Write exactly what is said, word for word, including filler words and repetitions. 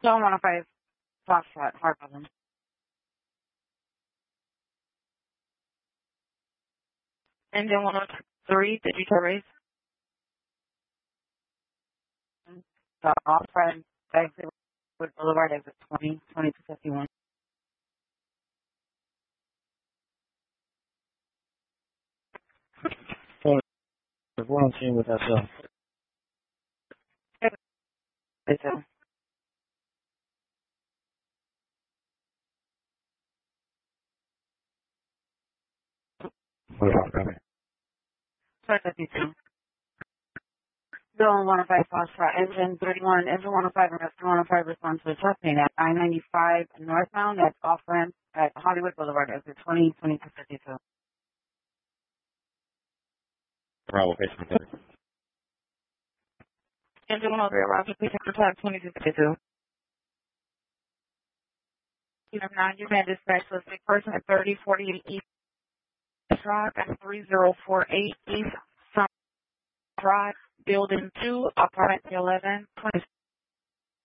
Zone one oh five, Foxtrot, Hartland. Engine one oh three, digital race. The off-front exit with Boulevard exit twenty, twenty to fifty-one. So, what I'm seeing with that, uh, It's a what about that? twenty fifty-two. Zone one oh five, Foxtrot, engine thirty-one, engine one oh five, and rescue one oh five response to the testing at I ninety-five northbound at off-ramp at Hollywood Boulevard exit twenty, twenty to fifty-two. Bravo, patient. Engine one oh three, Roger, please contact twenty to fifty-two. You have nine, your man dispatch to a sick person at thirty forty-eight East Drive at three zero four eight East Drive, Building two, Apartment eleven, twenty